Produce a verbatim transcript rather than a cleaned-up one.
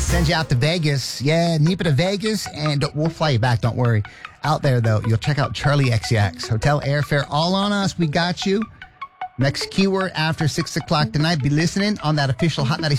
send you out to Vegas. Yeah, Nipa to Vegas, and we'll fly you back. Don't worry. Out there, though, you'll check out Charlie X C X. Hotel, airfare, all on us. We got you. Next keyword after six o'clock tonight. Be listening on that official Hot ninety-seven